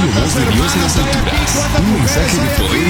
Radio Voz de Dios en las alturas. Un mensaje de poder